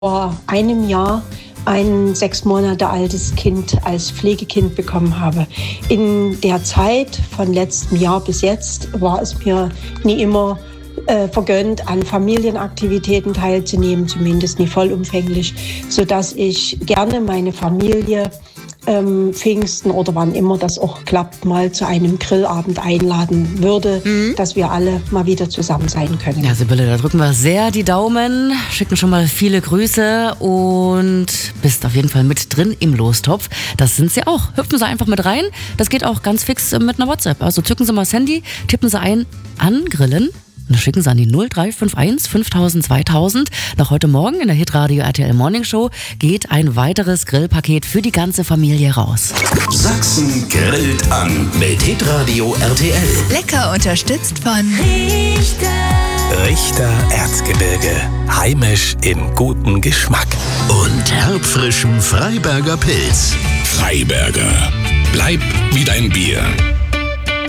vor einem Jahr ein 6 Monate altes Kind als Pflegekind bekommen habe. In der Zeit von letztem Jahr bis jetzt war es mir nie immer vergönnt, an Familienaktivitäten teilzunehmen, zumindest nie vollumfänglich, sodass ich gerne meine Familie Pfingsten oder wann immer das auch klappt, mal zu einem Grillabend einladen würde, dass wir alle mal wieder zusammen sein können. Ja, Sibylle, da drücken wir sehr die Daumen, schicken schon mal viele Grüße und bist auf jeden Fall mit drin im Lostopf. Das sind Sie auch. Hüpfen Sie einfach mit rein. Das geht auch ganz fix mit einer WhatsApp. Also zücken Sie mal das Handy, tippen Sie ein, angrillen. Und das schicken Sie an die 0351 5000 2000. Noch heute Morgen in der Hitradio RTL Morning Show geht ein weiteres Grillpaket für die ganze Familie raus. Sachsen grillt an mit Hitradio RTL. Lecker unterstützt von Richter Erzgebirge. Heimisch im guten Geschmack. Und herbfrischem Freiberger Pilz. Freiberger. Bleib wie dein Bier.